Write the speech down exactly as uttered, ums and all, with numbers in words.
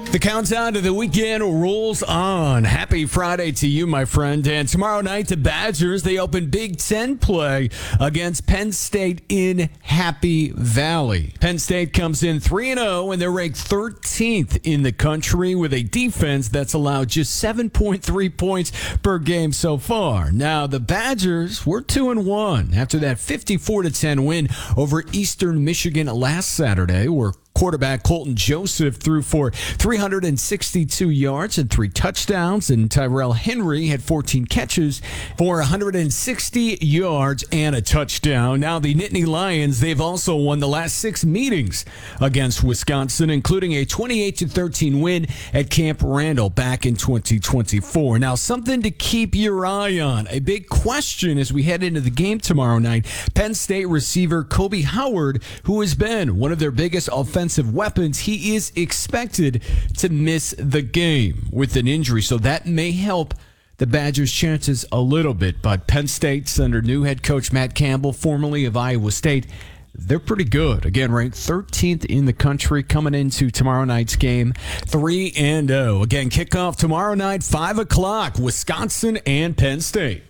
The countdown to the weekend rolls on. Happy Friday to you, my friend. And tomorrow night, the Badgers, they open Big Ten play against Penn State in Happy Valley. Penn State comes in three and oh, and they're ranked thirteenth in the country with a defense that's allowed just seven point three points per game so far. Now, the Badgers were two and one after that fifty-four to ten win over Eastern Michigan last Saturday, where quarterback Colton Joseph threw for three hundred sixty-two yards and three touchdowns, and Tyrell Henry had fourteen catches for one hundred sixty yards and a touchdown. Now the Nittany Lions, they've also won the last six meetings against Wisconsin, including a twenty-eight to thirteen win at Camp Randall back in twenty twenty-four. Now, something to keep your eye on. A big question as we head into the game tomorrow night. Penn State receiver Kobe Howard, who has been one of their biggest offensive weapons, he is expected to miss the game with an injury, so that may help the Badgers' chances a little bit. But Penn State's under new head coach Matt Campbell, formerly of Iowa State, they're pretty good. Again, ranked thirteenth in the country coming into tomorrow night's game, three and oh. Again, kickoff tomorrow night, five o'clock, Wisconsin and Penn State.